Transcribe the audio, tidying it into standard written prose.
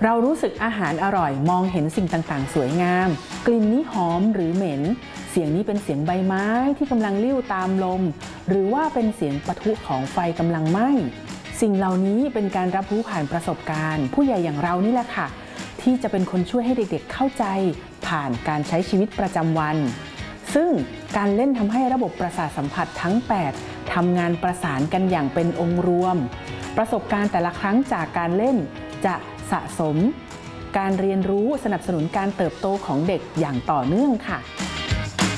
เรารู้สึกอาหารอร่อยมองเห็นสิ่งต่างๆสวยงามกลิ่นนี้หอมหรือเหม็นเสียงนี้เป็นเสียงใบไม้ที่กำลังลิ่วตามลมหรือว่าเป็นเสียงปะทุของไฟกำลังไหม้สิ่งเหล่านี้เป็นการรับรู้ผ่านประสบการณ์ผู้ใหญ่อย่างเรานี่แหละค่ะที่จะเป็นคนช่วยให้เด็กๆเข้าใจผ่านการใช้ชีวิตประจำวันซึ่งการเล่นทำให้ระบบประสาทสัมผัสทั้ง8ทำงานประสานกันอย่างเป็นองค์รวมประสบการณ์แต่ละครั้งจากการเล่นจะสะสมการเรียนรู้สนับสนุนการเติบโตของเด็กอย่างต่อเนื่องค่ะ